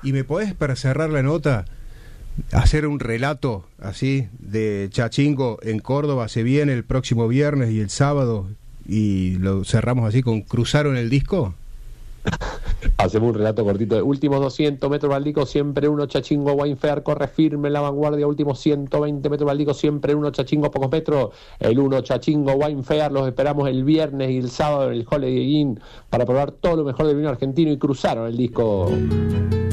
¿Y me podés, para cerrar la nota, hacer un relato así de Chachingo en Córdoba? Se viene el próximo viernes y el sábado, y lo cerramos así con Cruzaron el disco. Hacemos un relato cortito de últimos 200 metros Valdico, siempre uno, Chachingo, Wine Fair, corre firme en la vanguardia, últimos 120 metros Valdico, siempre uno, Chachingo, pocos metros, el 1, Chachingo, Wine Fair, los esperamos el viernes y el sábado en el Holiday Inn para probar todo lo mejor del vino argentino y Cruzaron el disco.